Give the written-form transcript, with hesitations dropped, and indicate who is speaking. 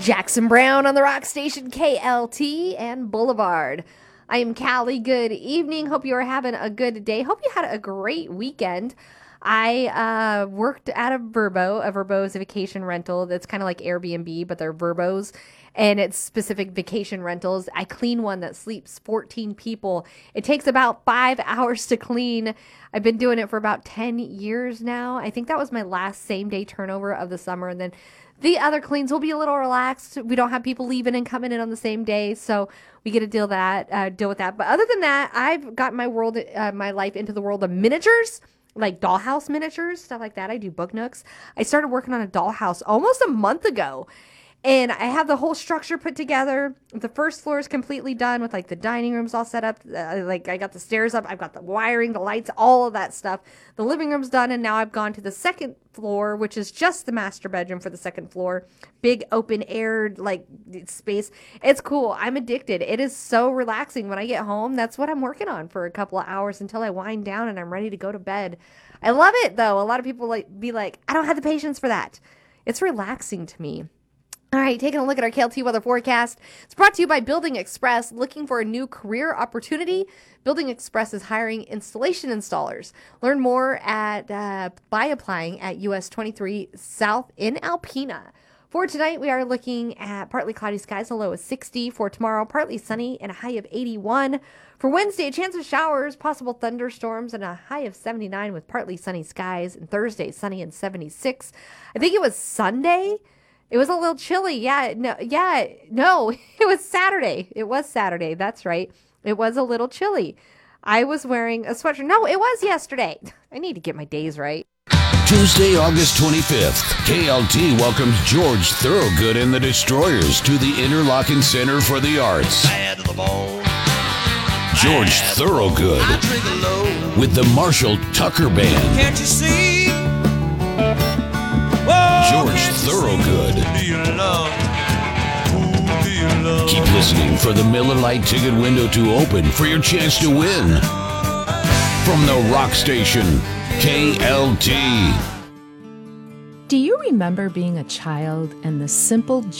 Speaker 1: Jackson Brown on the rock station KLT and Boulevard. I am Callie. Good evening. Hope you are having a good day. Hope you had a great weekend. I worked at a Vrbo. A Vrbo is a vacation rental that's kind of like Airbnb, but they're Vrbos, and it's specific vacation rentals. I clean one that sleeps 14 people. It takes about 5 hours to clean. I've been doing it for about 10 years now. I think that was my last same-day turnover of the summer, and then the other cleans will be a little relaxed. We don't have people leaving and coming in on the same day, so we get to deal with that. But other than that, I've got my life into the world of miniatures, like dollhouse miniatures, stuff like that. I do book nooks. I started working on a dollhouse almost a month ago, and I have the whole structure put together. The first floor is completely done with like the dining rooms all set up. Like I got the stairs up. I've got the wiring, the lights, all of that stuff. The living room's done. And now I've gone to the second floor, which is just the master bedroom for the second floor. Big open air like space. It's cool. I'm addicted. It is so relaxing when I get home. That's what I'm working on for a couple of hours until I wind down and I'm ready to go to bed. I love it though. A lot of people be like, I don't have the patience for that. It's relaxing to me. All right, taking a look at our KLT weather forecast. It's brought to you by Building Express. Looking for a new career opportunity? Building Express is hiring installation installers. Learn more by applying at US 23 South in Alpena. For tonight, we are looking at partly cloudy skies, a low of 60. For tomorrow, partly sunny and a high of 81. For Wednesday, a chance of showers, possible thunderstorms, and a high of 79 with partly sunny skies. And Thursday, sunny and 76. I think it was Sunday. It was a little chilly. No, it was Saturday. It was Saturday. That's right. It was a little chilly. I was wearing a sweatshirt. No, it was yesterday. I need to get my days right.
Speaker 2: Tuesday, August 25th, KLT welcomes George Thorogood and the Destroyers to the Interlochen Center for the Arts. George Thorogood with the Marshall Tucker Band.
Speaker 3: Can't you see?
Speaker 2: George Thorogood. Keep listening for the Miller Lite ticket window to open for your chance to win. From the rock station, KLT.
Speaker 4: Do you remember being a child and the simple